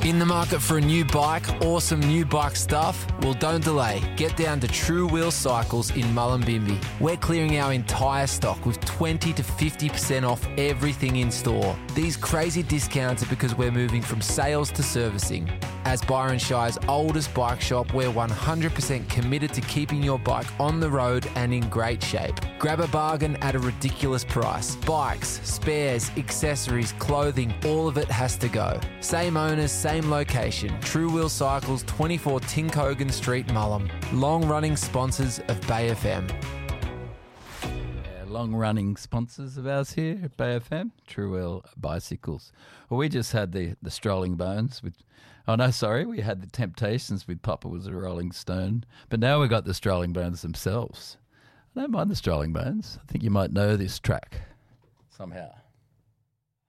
In the market for a new bike or some new bike stuff? Well, don't delay. Get down to True Wheel Cycles in Mullumbimby. We're clearing our entire stock with 20 to 50% off everything in store. These crazy discounts are because we're moving from sales to servicing. As Byron Shire's oldest bike shop, we're 100% committed to keeping your bike on the road and in great shape. Grab a bargain at a ridiculous price. Bikes, spares, accessories, clothing, all of it has to go. Same owners, same location. True Wheel Cycles, 24 Tinkogan Street, Mullum. Long-running sponsors of Bay FM. Long-running sponsors of ours here at Bay FM, True Wheel Bicycles. Well, we just had the Strolling Bones with... Oh, no, sorry, we had the Temptations with Papa Was a Rolling Stone. But now we've got the Strolling Bones themselves. I don't mind the Strolling Bones. I think you might know this track somehow.